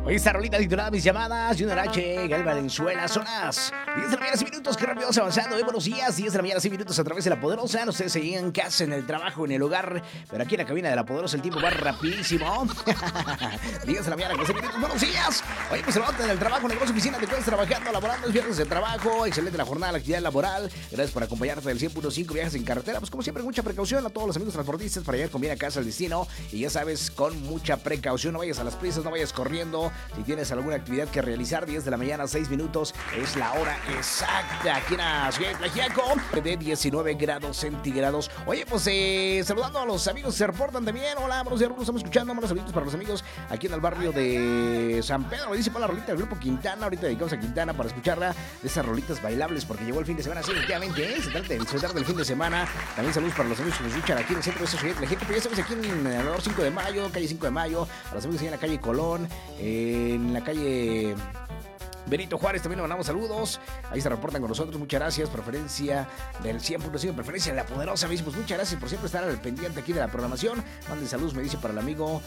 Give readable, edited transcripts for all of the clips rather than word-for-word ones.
Hoy esta rolita titulada Mis llamadas, Junior H, Gal Valenzuela, son las 10 de la mañana, 6 minutos, que rápido vamos avanzando. Buenos días, 10 de la mañana, 6 minutos a través de La Poderosa. Ustedes seguían en casa, en el trabajo, en el hogar, pero aquí en la cabina de La Poderosa el tiempo va rapidísimo. 10 de la mañana, 6 minutos, buenos días. Oye, pues se levanta en el trabajo, negocio, oficina, te encuentras trabajando, laborando, es viernes de trabajo, excelente la jornada, la actividad laboral. Gracias por acompañarte del 100.5 viajes en carretera. Pues como siempre, mucha precaución a todos los amigos transportistas para llegar con bien a casa al destino. Y ya sabes, con mucha precaución, no vayas a las prisas, no vayas corriendo. Si tienes alguna actividad que realizar, 10 de la mañana, 6 minutos, es la hora exacta aquí en la ciudad de Tlaxiaco, de 19 grados centígrados. Oye, pues saludando a los amigos que se reportan también. Hola, buenos días, estamos escuchando. Buenos saludos para los amigos aquí en el barrio de San Pedro. Me dice para la rolita del grupo Quintana. Ahorita dedicamos a Quintana para escucharla, de esas rolitas bailables, porque llegó el fin de semana. Sí, efectivamente, se trata de disfrutar del fin de semana. También saludos para los amigos que nos escuchan aquí en el centro de esta ciudad de Tlaxiaco. Pero ya sabes, aquí en el 5 de mayo, calle 5 de mayo, a los amigos que en la calle Colón, en la calle Benito Juárez también le mandamos saludos. Ahí se reportan con nosotros. Muchas gracias. Preferencia del 100.5, preferencia de La Poderosa. Mismos. Muchas gracias por siempre estar al pendiente aquí de la programación. Manden saludos, me dice para el amigo.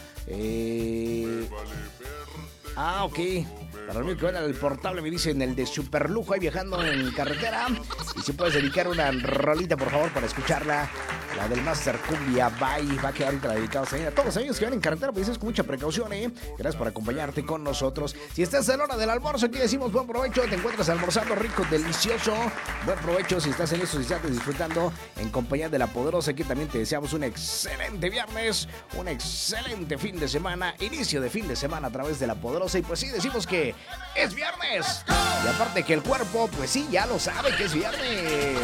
Ok. Para el amigo que va al portable, me dice en el de Superlujo, ahí viajando en carretera. Y si puedes dedicar una rolita, por favor, para escucharla. La del Master Cumbia Bye. Va a quedar ahorita dedicada a todos los amigos que van en carretera. Pues dices con mucha precaución, Gracias por acompañarte con nosotros. Si estás a la hora del almuerzo, aquí decimos buen provecho. Te encuentras almorzando rico, delicioso. Buen provecho si estás en eso, si estás disfrutando en compañía de La Poderosa. Aquí también te deseamos un excelente viernes, un excelente fin de semana, inicio de fin de semana a través de La Poderosa. Y pues sí, decimos que es viernes. Y aparte que el cuerpo, pues sí, ya lo sabe que es viernes.